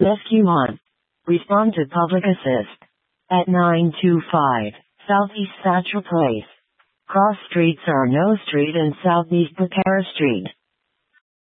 Rescue 1. Respond to public assist. At 925 Southeast Thatcher Place. Cross streets are No Street and Southeast Patara Street.